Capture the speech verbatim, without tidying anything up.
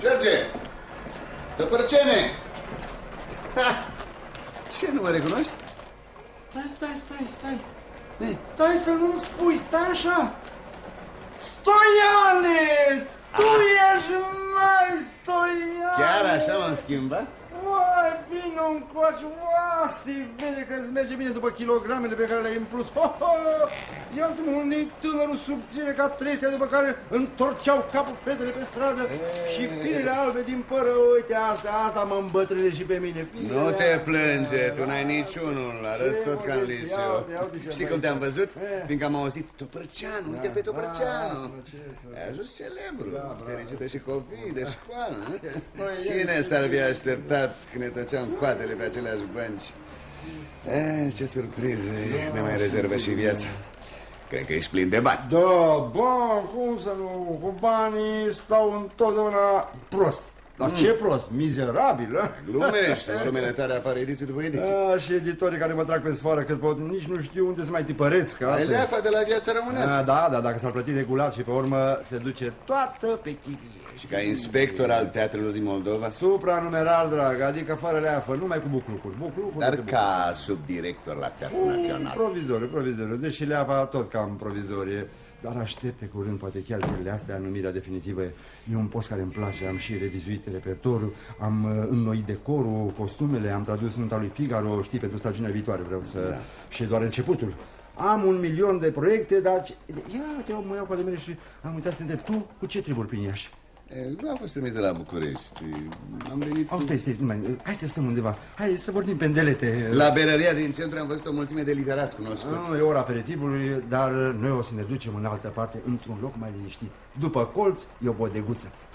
George! Tăpărcene! Ha! Ce, nu mă recunoști? Stai, stai, stai, stai. Ne? Stai să nu-mi spui, stai așa. Stoiane! Tu ești mai Stoiane! Chiar așa m-am schimbat? Uai, vină încoace, uai, se vede că îți merge bine după kilogramele pe care le-ai în plus. Ho, ho! Ia zi-mă, unde-i tânărul subțire ca trestea după care întorceau capul fetele pe stradă și firele albe din pără? Uite, asta, asta mă îmbătrâne și pe mine. Firele Nu te astea. plânge, tu n-ai niciunul, arăți tot ca în liceu. Știi cum te-am văzut? Fiindcă am auzit Topărceanu, uite pe Topărceanu. Ai ajuns celebru, te recită și copii de școală. Cine s-ar fi așteptat când ne tăceam coatele pe aceleași bănci? Eh, ce surpriză, ne mai rezervă și viața. Cred că ești plin de bani. Da, bă, cum să nu, cu banii stau întotdeauna prost. Dar mm. ce prost, mizerabil, a? Glumește, urmele tale apar ediție după ediție. A, și editorii care mă trag pe sfoară cât pot, nici nu știu unde să mai tipăresc. Ai leafa de la viața românească. A, da, da, dacă s-ar plăti regulat și pe urmă se duce toată pe chirie. Și ca inspector al teatrelor din Moldova? Supranumerar, drag, adică fără leafă, numai cu buclucuri. buclucuri Dar ca subdirector la Teatrul Național. Provizoriu, provizoriu, deși leafa tot cam provizorie. Dar aștept pe curând, poate chiar zilele astea, numirea definitivă. E un post care îmi place, am și revizuit repertoriul, am uh, înnoit decorul, costumele, am tradus Nunta lui Figaro, știi, pentru stagiunea viitoare vreau să... Da. Și e doar începutul. Am un milion de proiecte, dar... Ia, te iau, mă iau cu ale mele și am uitat să te întreb, tu cu ce treburi prin Iași? Nu am fost trimis de la București. Am venit... Oh, stai, stai, numai, hai să stăm undeva. Hai să vorbim pe îndelete. La berăria din centru am văzut o mulțime de literați cunoscuți. Nu, e ora aperitivului, dar noi o să ne ducem în altă parte, într-un loc mai liniștit. După colț e o bodeguță.